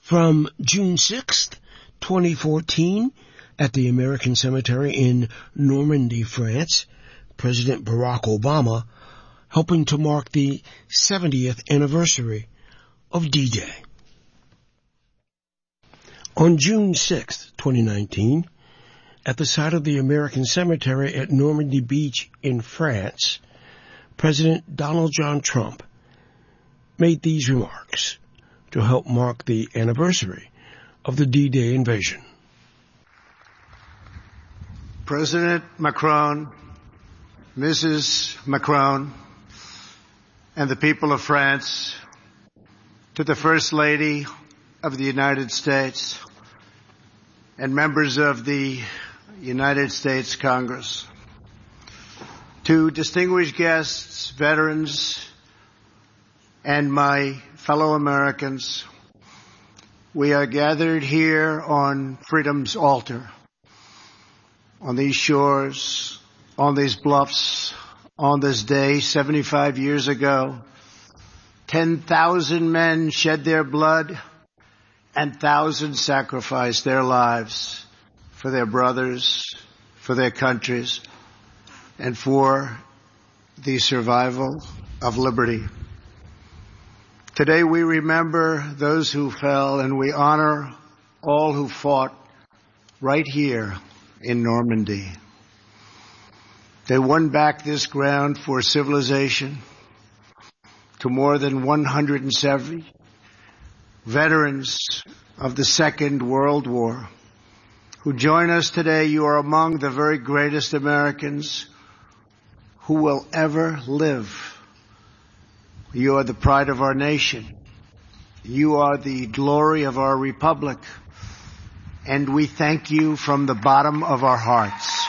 From June 6th, 2014, at the American Cemetery in Normandy, France, President Barack Obama helping to mark the 70th anniversary of D-Day. On June 6th, 2019, at the site of the American Cemetery at Normandy Beach in France, President Donald John Trump made these remarks to help mark the anniversary of the D-Day invasion. President Macron, Mrs. Macron, and the people of France, to the First Lady of the United States and members of the United States Congress, to distinguished guests, veterans, and my fellow Americans, we are gathered here on freedom's altar, on these shores, on these bluffs, on this day 75 years ago. 10,000 men shed their blood and thousands sacrificed their lives for their brothers, for their countries, and for the survival of liberty. Today we remember those who fell, and we honor all who fought right here in Normandy. They won back this ground for civilization to more than 170 veterans of the Second World War who join us today. You are among the very greatest Americans who will ever live. You are the pride of our nation. You are the glory of our republic. And we thank you from the bottom of our hearts.